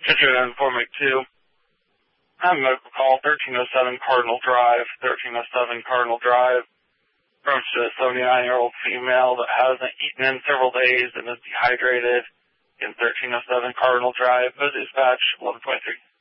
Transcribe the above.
Central Informant 2. I have a medical call, 1307 Cardinal Drive, 1307 Cardinal Drive, from a 79-year-old female that hasn't eaten in several days and is dehydrated in 1307 Cardinal Drive. Dispatch 1123.